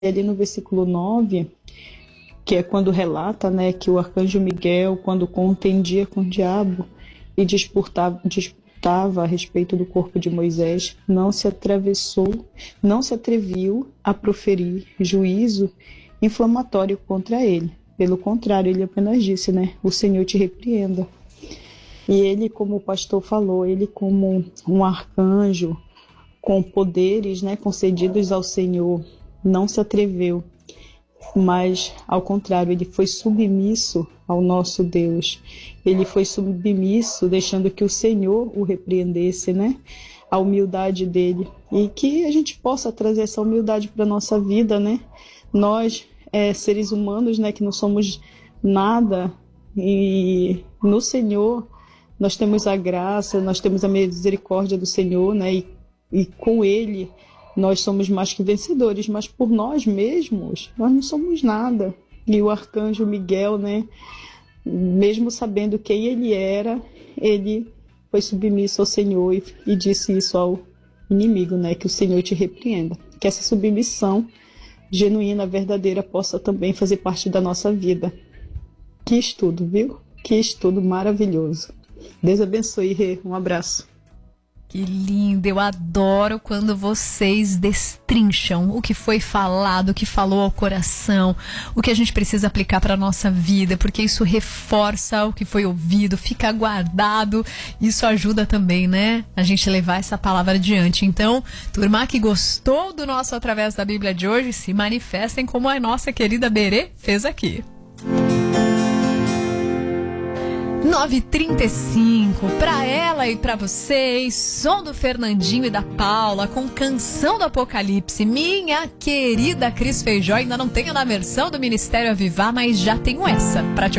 ali no versículo 9, que é quando relata, né, que o arcanjo Miguel, quando contendia com o diabo e disputava a respeito do corpo de Moisés, não se atreviu a proferir juízo inflamatório contra ele. Pelo contrário, ele apenas disse, né, o Senhor te repreenda. E ele, como o pastor falou, ele como um arcanjo com poderes, né, concedidos ao Senhor, não se atreveu, mas ao contrário, ele foi submisso ao nosso Deus. Ele foi submisso, deixando que o Senhor o repreendesse, né, a humildade dele. E que a gente possa trazer essa humildade para a nossa vida, né? Nós, seres humanos, né, que não somos nada, e no Senhor nós temos a graça, nós temos a misericórdia do Senhor, né? E com Ele nós somos mais que vencedores, mas por nós mesmos nós não somos nada. E o arcanjo Miguel, né, mesmo sabendo quem ele era, ele foi submisso ao Senhor e disse isso ao inimigo, né, que o Senhor te repreenda. Que essa submissão genuína, verdadeira, possa também fazer parte da nossa vida. Que estudo, viu? Que estudo maravilhoso. Deus abençoe, Rê. Um abraço. Que lindo, eu adoro quando vocês destrincham o que foi falado, o que falou ao coração, o que a gente precisa aplicar para a nossa vida, porque isso reforça o que foi ouvido, fica guardado, isso ajuda também, né, a gente levar essa palavra adiante. Então, turma que gostou do nosso Através da Bíblia de hoje, se manifestem como a nossa querida Berê fez aqui. 9h35, pra ela e pra vocês, som do Fernandinho e da Paula, com Canção do Apocalipse. Minha querida Cris Feijó, ainda não tenho na versão do Ministério Avivar, mas já tenho essa pra te